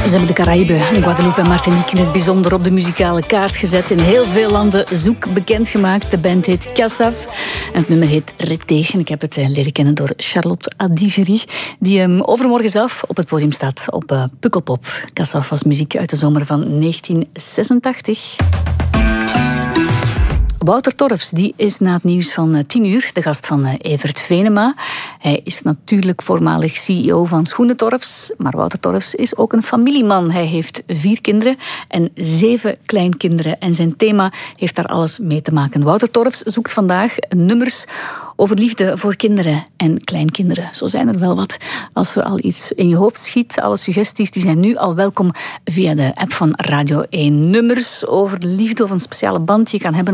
Ze hebben de Caraïben, Guadeloupe en Martinique in het bijzonder op de muzikale kaart gezet. In heel veel landen zoek bekendgemaakt. De band heet Kassaf en het nummer heet Rété. Ik heb het leren kennen door Charlotte Adiveri, die overmorgen zelf op het podium staat op Pukkelpop. Kassaf was muziek uit de zomer van 1986. Wouter Torfs die is na het nieuws van 10 uur de gast van Evert Venema. Hij is natuurlijk voormalig CEO van Schoenentorfs, maar Wouter Torfs is ook een familieman. Hij heeft 4 kinderen en 7 kleinkinderen en zijn thema heeft daar alles mee te maken. Wouter Torfs zoekt vandaag nummers over liefde voor kinderen en kleinkinderen. Zo zijn er wel wat. Als er al iets in je hoofd schiet, alle suggesties die zijn nu al welkom via de app van Radio 1. Nummers over liefde of een speciale band je kan hebben